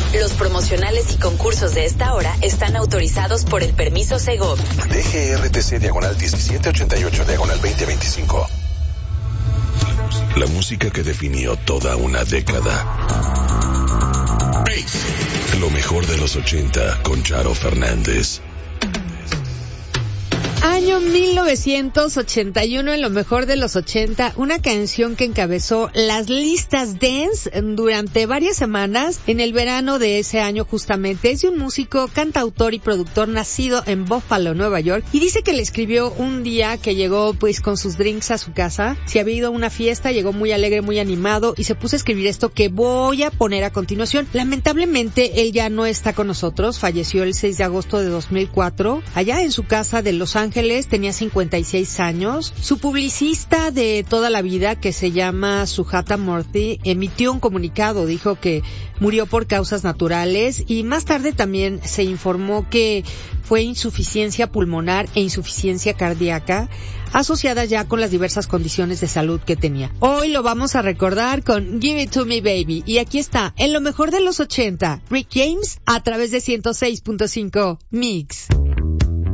Los promocionales y concursos de esta hora están autorizados por el permiso Segov. DGRTC/1788/2025. La música que definió toda una década. Lo mejor de los 80 con Charo Fernández. Año 1981, en lo mejor de los 80, una canción que encabezó las listas dance durante varias semanas en el verano de ese año justamente. Es de un músico, cantautor y productor nacido en Buffalo, Nueva York, y dice que le escribió un día que llegó pues con sus drinks a su casa. Si había ido a una fiesta, llegó muy alegre, muy animado y se puso a escribir esto que voy a poner a continuación. Lamentablemente él ya no está con nosotros, falleció el 6 de agosto de 2004, allá en su casa de Los Ángeles. Tenía 56 años. Su publicista de toda la vida, que se llama Sujata Murthy, emitió un comunicado, dijo que murió por causas naturales, y más tarde también se informó que fue insuficiencia pulmonar e insuficiencia cardíaca, asociadas ya con las diversas condiciones de salud que tenía. Hoy lo vamos a recordar con Give It To Me Baby, y aquí está, en lo mejor de los 80, Rick James, a través de 106.5 Mix.